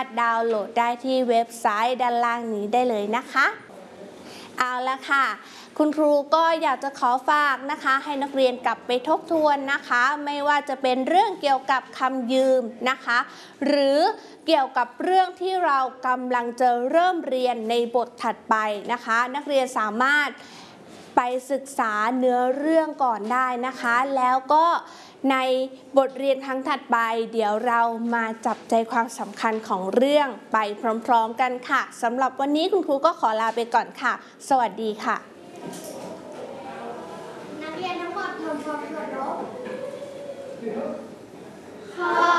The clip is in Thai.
ถดาวน์โหลดได้ที่เว็บไซต์ด้านล่างนี้ได้เลยนะคะเอาละค่ะคุณครูก็อยากจะขอฝากนะคะให้นักเรียนกลับไปทบทวนนะคะไม่ว่าจะเป็นเรื่องเกี่ยวกับคำยืมนะคะหรือเกี่ยวกับเรื่องที่เรากำลังจะเริ่มเรียนในบทถัดไปนะคะนักเรียนสามารถไปศึกษาเนื้อเรื่องก่อนได้นะคะแล้วก็ในบทเรียนครั้งถัดไปเดี๋ยวเรามาจับใจความสำคัญของเรื่องไปพร้อมๆกันค่ะสำหรับวันนี้คุณครูก็ขอลาไปก่อนค่ะสวัสดีค่ะนักเรียนทั้งหมดทำความเคารพ